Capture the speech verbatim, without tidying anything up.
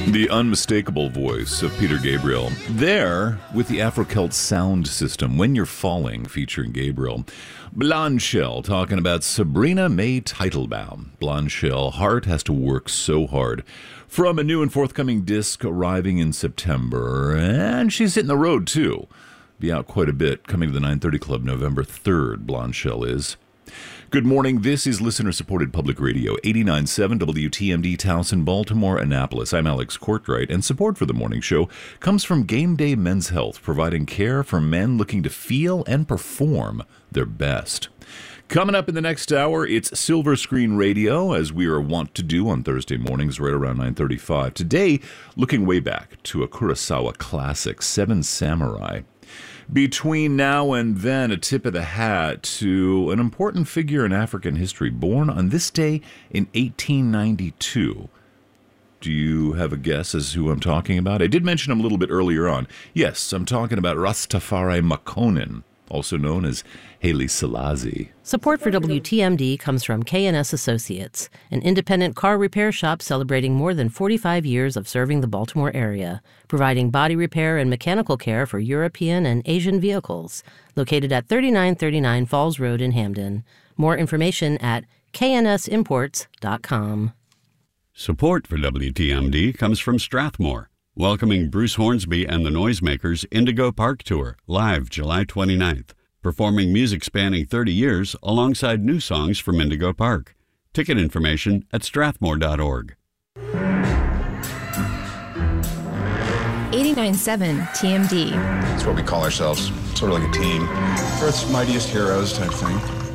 The unmistakable voice of Peter Gabriel. There, with the Afro-Celt sound system, When You're Falling, featuring Gabriel. Blondshell talking about Sabrina May Teitelbaum. Blondshell, Heart Has to Work So Hard. From a new and forthcoming disc arriving in September. And she's hitting the road, too. Be out quite a bit, coming to the nine thirty Club November third, Blondshell is. Good morning. This is listener-supported public radio, eighty-nine point seven W T M D, Towson, Baltimore, Annapolis. I'm Alex Courtwright, and support for the morning show comes from Game Day Men's Health, providing care for men looking to feel and perform their best. Coming up in the next hour, it's Silver Screen Radio, as we are wont to do on Thursday mornings right around nine thirty-five. Today, looking way back to a Kurosawa classic, Seven Samurai. Between now and then, a tip of the hat to an important figure in African history, born on this day in eighteen ninety-two. Do you have a guess as to who I'm talking about? I did mention him a little bit earlier on. Yes, I'm talking about Rastafari Makonnen, also known as Haile Selassie. Support for W T M D comes from K and S Associates, an independent car repair shop celebrating more than forty-five years of serving the Baltimore area, providing body repair and mechanical care for European and Asian vehicles. Located at thirty-nine thirty-nine Falls Road in Hamden. More information at K N S imports dot com. Support for W T M D comes from Strathmore, welcoming Bruce Hornsby and the Noisemakers Indigo Park Tour, live July twenty-ninth. Performing music spanning thirty years alongside new songs from Indigo Park. Ticket information at strathmore dot org. eighty-nine point seven T M D. That's what we call ourselves, sort of like a team. Earth's mightiest heroes type thing.